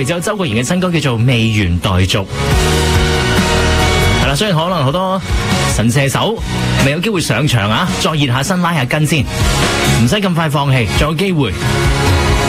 嚟就有周國賢嘅新歌叫做《未完待續》。係啦，雖然可能好多神射手未有機會上場啊，再熱下身拉下筋先，唔使咁快放棄，仲有機會。